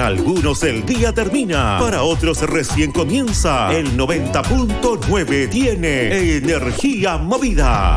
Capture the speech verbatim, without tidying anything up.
Para algunos el día termina, para otros recién comienza. El noventa punto nueve tiene energía movida.